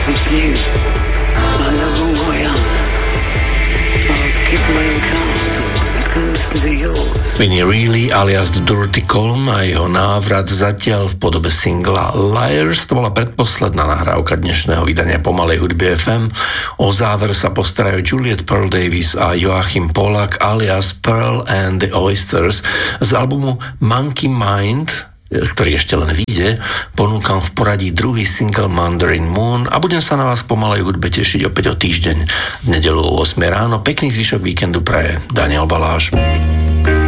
with you. I love who I am. I'll keep my own counsel. You can listen to yours. Vinnie Reilly alias The Dirty Column a jeho návrat zatiaľ v podobe singla Liars. To bola predposledná nahrávka dnešného vydania Pomalej hudby FM. O záver sa postarajú Juliet Pearl Davis a Joachim Pollack alias Pearl and the Oysters z albumu Monkey Mind, ktorý ešte len vyjde. Ponúkam v poradí druhý single Mandarin Moon a budem sa na vás po malej hudbe tešiť opäť o týždeň v nedeľu o 8 ráno. Pekný zvyšok víkendu praje Daniel Baláš.